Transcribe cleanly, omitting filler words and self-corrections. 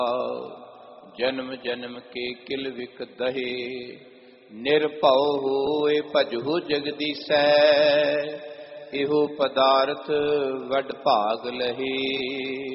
ਜਨਮ ਜਨਮ ਕੇ ਕਿਲ ਵਿਕ ਦਹੇ, ਨਿਰਭਉ ਹੋਏ ਭਜਹੁ ਜਗਦੀਸੈ, ਇਹੋ ਪਦਾਰਥ ਵਡ ਭਾਗ ਲਹੇ।